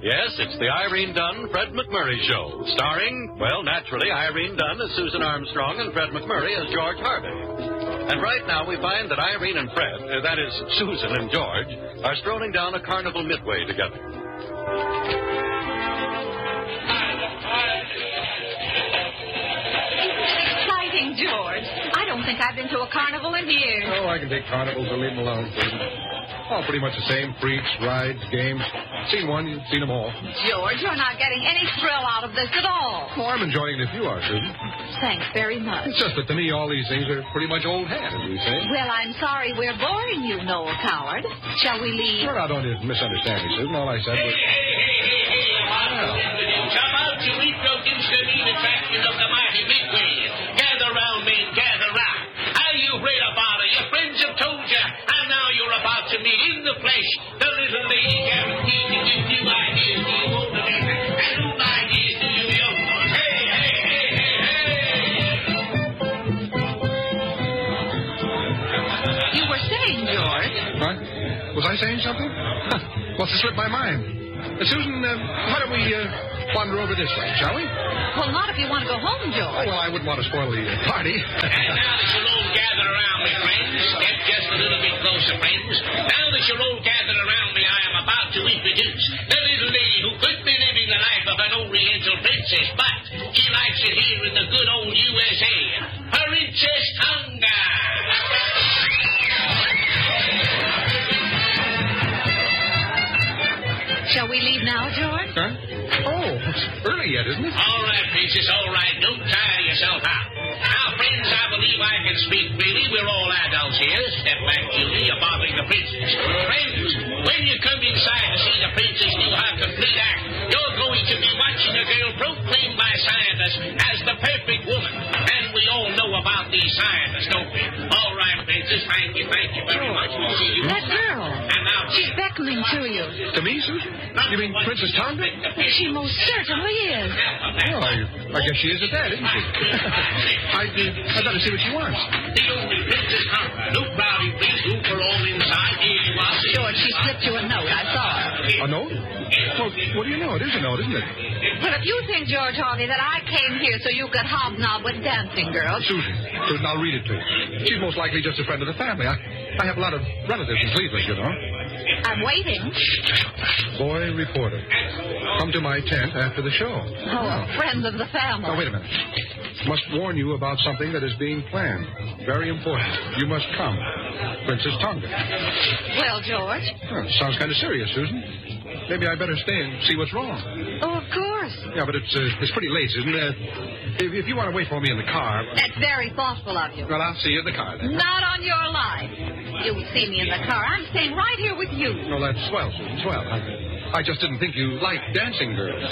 Yes, it's the Irene Dunn, Fred McMurray Show, starring, well, naturally, Irene Dunn as Susan Armstrong and Fred McMurray as George Harvey. And right now we find that Irene and Fred, that is, Susan and George, are strolling down a carnival midway together. Exciting, George. I don't think I've been to a carnival in years. Oh, I can take carnivals or leave them alone, Susan. All pretty much the same. Freaks, rides, games. Seen one, you've seen them all. George, you're not getting any thrill out of this at all. Oh, I'm enjoying it if you are, Susan. Thanks very much. It's just that to me all these things are pretty much old hat, as we say. Well, I'm sorry we're boring you, Noel Coward. Shall we leave? Well, now, don't misunderstand me, Susan. All I said was... Come out to reproduce the main attraction of the mighty Midway. Gather round, men, gather round. Are you read about it? Your friends have told you. And now you're about to meet in the flesh the little lady guaranteed to give new ideas to you older men and new ideas to you young ones. Hey, hey, hey, hey, hey! You were saying, George. What? Was I saying something? Must have slipped my mind. Susan, why don't we wander over this way, shall we? Well, not if you want to go home, George. Oh, well, I wouldn't want to spoil the party. And now that you're all gathered around me, friends, step just a little bit closer, friends. Now that you're all gathered around me, I am about to introduce the little lady who could be living the life of an Oriental princess, but she likes it here in the good old USA. Princess Tonga. Shall we leave now, George? Huh? Oh, it's early yet, isn't it? All right, princess, all right. Don't tire yourself out. Now, friends, I believe I can speak freely. We're all adults here. Step back, Julie. You're bothering the princess. Friends, when you come inside to see the princess do her complete act, you're going to be watching a girl proclaimed by scientists as the perfect woman. And we all know about these scientists, don't we? All right, princess, thank you very much. We'll see you. That girl. And now, She's beckoning to you. To me, Susan? You mean Princess Tonga? She most certainly is. Well, I guess she is at that, isn't she? I'd better see what she wants. The only Princess Tonga. No crowding, please. Room for all inside. Here you are. George, she slipped you a note. I saw her. A note? Well, what do you know? It is a note, isn't it? Well, if you think, George Harvey, that I came here so you could hobnob with dancing girls... Susan, I'll read it to you. She's most likely just a friend of the family. I have a lot of relatives in Cleveland, you know. I'm waiting. Boy reporter. Come to my tent after the show. Oh, friends of the family. Now, wait a minute. Must warn you about something that is being planned. Very important. You must come. Princess Tonga. Well, George? Well, sounds kind of serious, Susan. Maybe I better stay and see what's wrong. Oh, of course. Yeah, but it's pretty late, Susan. If you want to wait for me in the car... That's very thoughtful of you. Well, I'll see you in the car, then. Not on your life. You'll see me in the car. I'm staying right here with you. No, that's swell, Susan, swell. I just didn't think you liked dancing girls.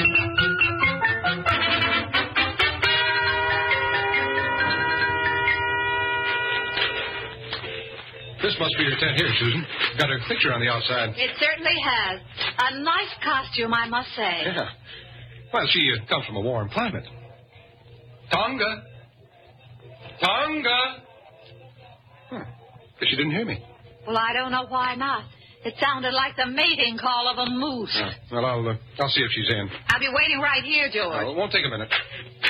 This must be your tent here, Susan. Got a picture on the outside. It certainly has. A nice costume, I must say. Yeah. Well, she comes from a warm climate. Tonga! Tonga! Huh. But she didn't hear me. Well, I don't know why not. It sounded like the mating call of a moose. Well, I'll see if she's in. I'll be waiting right here, George. It won't take a minute.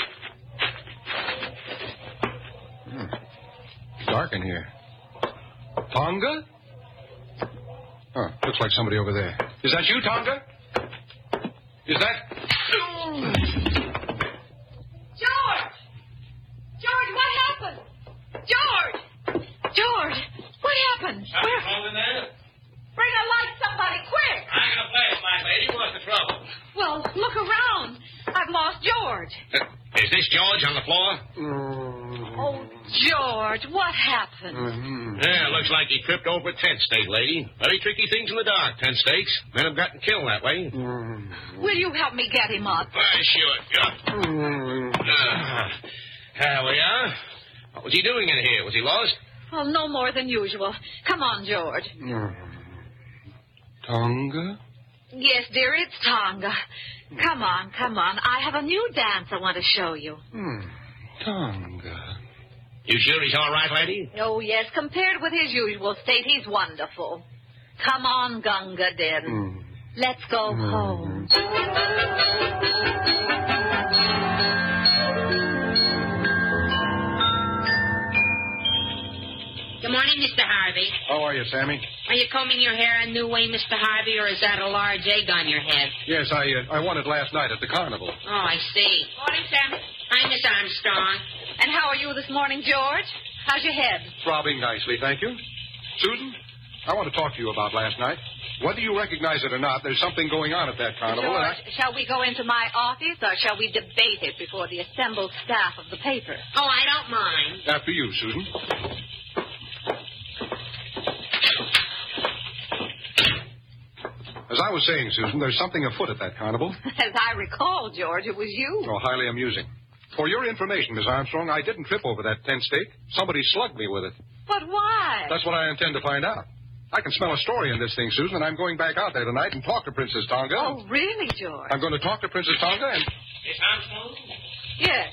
Dark in here. Tonga? Oh, looks like somebody over there. Is that you, Tonga? Is that... George! George, what happened? George! George, what happened? Something wrong in there? Bring a light, somebody, quick! I got a flashlight, lady. What's the trouble? Well, look around. I've lost George. Is this George on the floor? Oh, George, what happened? Yeah, looks like he tripped over a tent stake, lady. Very tricky things in the dark, tent stakes. Men have gotten killed that way. Will you help me get him up? Sure. Here we are. What was he doing in here? Was he lost? Oh, no more than usual. Come on, George. Tonga? Yes, dear, it's Tonga. Come on, come on. I have a new dance I want to show you. Tonga. You sure he's all right, lady? Oh, yes. Compared with his usual state, he's wonderful. Come on, Gunga Din. Let's go home. Good morning, Mr. Harvey. How are you, Sammy? Are you combing your hair a new way, Mr. Harvey, or is that a large egg on your head? Yes, I won it last night at the carnival. Oh, I see. Morning, Sammy. Hi, Miss Armstrong. And how are you this morning, George? How's your head? Throbbing nicely, thank you. Susan, I want to talk to you about last night. Whether you recognize it or not, there's something going on at that carnival. George, shall we go into my office or shall we debate it before the assembled staff of the paper? Oh, I don't mind. After you, Susan. As I was saying, Susan, there's something afoot at that carnival. As I recall, George, it was you. Oh, highly amusing. For your information, Miss Armstrong, I didn't trip over that tent stake. Somebody slugged me with it. But why? That's what I intend to find out. I can smell a story in this thing, Susan, and I'm going back out there tonight and talk to Princess Tonga. Oh, really, George? I'm going to talk to Princess Tonga and... Miss Armstrong? Yes.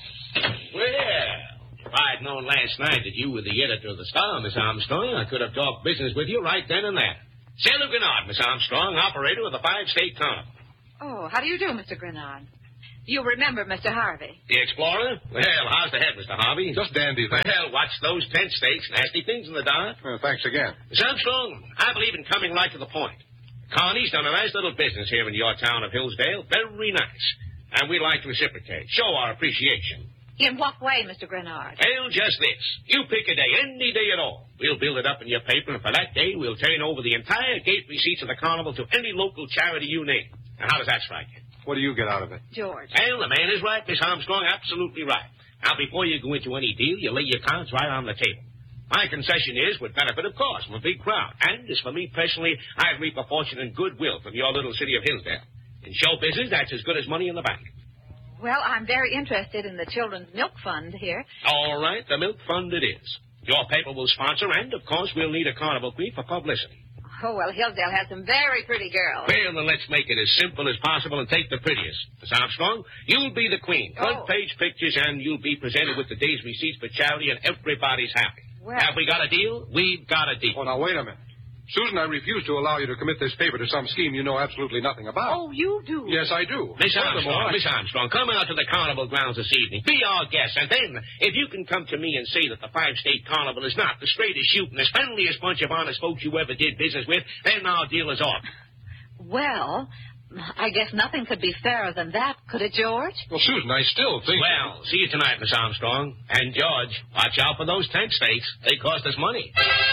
Well, if I'd known last night that you were the editor of the Star, Miss Armstrong, I could have talked business with you right then and there. Sailor Grenard, Miss Armstrong, operator of the 5-State Carnival. Oh, how do you do, Mr. Grenard? You remember Mr. Harvey? The Explorer? Well, how's the head, Mr. Harvey? Just dandy, thanks. Well, watch those tent stakes. Nasty things in the dark. Thanks again. Miss Armstrong, I believe in coming right to the point. Connie's done a nice little business here in your town of Hillsdale. Very nice. And we'd like to reciprocate, show our appreciation. In what way, Mr. Grenard? Well, just this. You pick a day, any day at all. We'll build it up in your paper, and for that day, we'll turn over the entire gate receipts of the carnival to any local charity you name. Now, how does that strike you? What do you get out of it? George. Well, the man is right, Miss Armstrong, absolutely right. Now, before you go into any deal, you lay your cards right on the table. My concession is, with benefit, of course, from a big crowd. And as for me personally, I reap a fortune and goodwill from your little city of Hillsdale. In show business, that's as good as money in the bank. Well, I'm very interested in the Children's Milk Fund here. All right, the Milk Fund it is. Your paper will sponsor, and, of course, we'll need a carnival queen for publicity. Oh, well, Hillsdale has some very pretty girls. Well, then let's make it as simple as possible and take the prettiest. Miss Armstrong, you'll be the queen. Front-page pictures, and you'll be presented with the day's receipts for charity, and everybody's happy. Well, have we got a deal? We've got a deal. Oh, now, wait a minute. Susan, I refuse to allow you to commit this paper to some scheme you know absolutely nothing about. Oh, you do? Yes, I do. Miss Armstrong, come out to the carnival grounds this evening. Be our guest, and then, if you can come to me and say that the 5-State Carnival is not the straightest shooting, as friendliest bunch of honest folks you ever did business with, then our deal is off. Well, I guess nothing could be fairer than that, could it, George? Well, Susan, I still think... Well, see you tonight, Miss Armstrong. And, George, watch out for those tent stakes. They cost us money.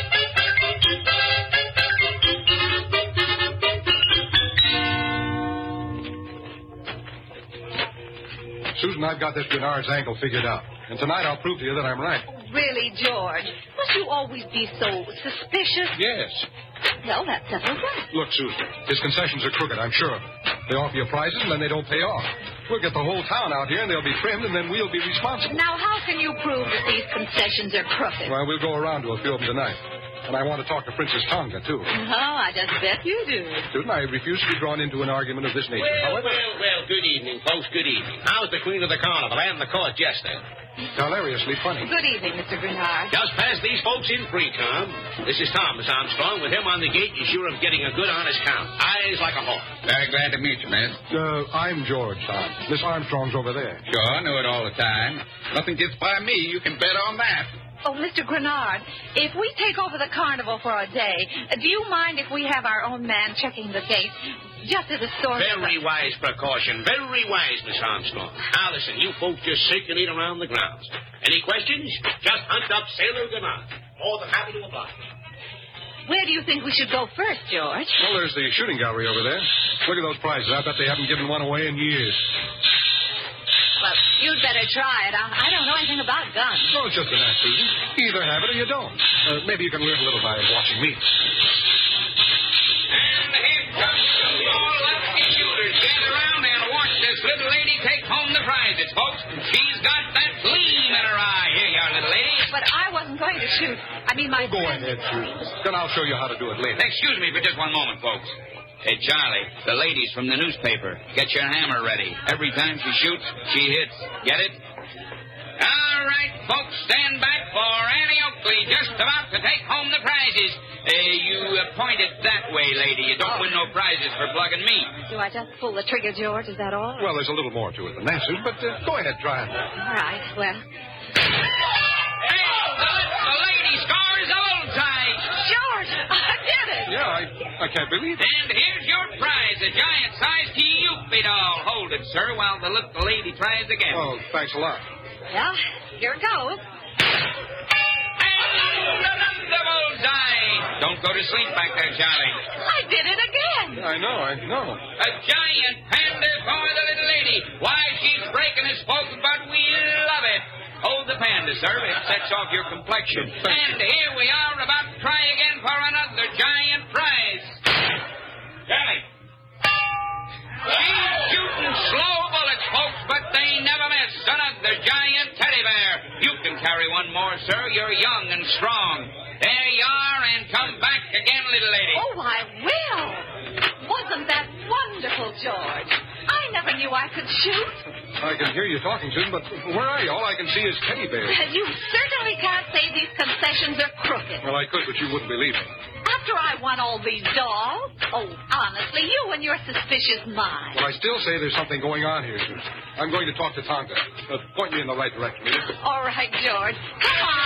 Susan, I've got this Grenard's ankle figured out. And tonight I'll prove to you that I'm right. Oh, really, George? Must you always be so suspicious? Yes. Well, that settles that. Look, Susan, his concessions are crooked, I'm sure. They offer you prizes, and then they don't pay off. We'll get the whole town out here, and they'll be trimmed, and then we'll be responsible. Now, how can you prove that these concessions are crooked? Well, we'll go around to a few of them tonight. And I want to talk to Princess Tonga, too. Oh, I just bet you do. Susan, I refuse to be drawn into an argument of this nature. Well, good evening, folks, good evening. How's the Queen of the Carnival and the court jester? Hilariously funny. Good evening, Mr. Grenard. Just pass these folks in free, Tom. This is Thomas Armstrong. With him on the gate, you're sure of getting a good, honest count. Eyes like a hawk. Very glad to meet you, miss. I'm George, Tom. Miss Armstrong's over there. Sure, knew it all the time. Nothing gets by me, you can bet on that. Oh, Mr. Grenard, if we take over the carnival for a day, do you mind if we have our own man checking the gate? Just as a sort of... Very wise precaution. Very wise, Miss Armstrong. Now, listen, you folks just circulate around the grounds. Any questions? Just hunt up Sailor Grenard. More than happy to oblige. Where do you think we should go first, George? Well, there's the shooting gallery over there. Look at those prizes. I bet they haven't given one away in years. Well, you'd better try it. I don't know anything about guns. No, it's just a knack, Susan. You either have it or you don't. Maybe you can learn a little by watching me. And here comes all lucky shooters. Gather around and watch this little lady take home the prizes, folks. She's got that gleam in her eye. Here you are, little lady. But I wasn't going to shoot. I mean, my Go friend... ahead, Susan. Then I'll show you how to do it later. Excuse me for just one moment, folks. Hey, Charlie, the lady's from the newspaper. Get your hammer ready. Every time she shoots, she hits. Get it? All All right, folks, stand back for Annie Oakley, just about to take home the prizes. You pointed that way, lady. You don't win no prizes for plugging me. Do I just pull the trigger, George? Is that all? Well, there's a little more to it than that, Susan, but go ahead, try it. All right, well. Hey, the lady scores a bullseye. George, I did it. Yeah, I can't believe it. And here's your prize, a giant-sized Eupie doll. Hold it, sir, while the lady tries again. Oh, thanks a lot. Well, here it goes. And another bullseye. Don't go to sleep back there, Charlie. I did it again. I know. A giant panda for the little lady. Why, she's breaking us, folks, but we love it. Hold the panda, sir. It sets off your complexion. And here we are about to try again for another giant prize. Charlie. She's shooting slow bullets, folks, but they never miss. Another giant teddy bear. You can carry one more, sir. You're young and strong. There you are, and come back again, little lady. Oh, I will. Wasn't that wonderful, George? I never knew I could shoot. I can hear you talking, Susan, but where are you? All I can see is teddy bears. You certainly can't say these concessions are crooked. Well, I could, but you wouldn't believe me. After I won all these dolls? Oh, honestly, you and your suspicious mind. Well, I still say there's something going on here, Susan. I'm going to talk to Tonka. Point me in the right direction, will you? All right, George. Come on.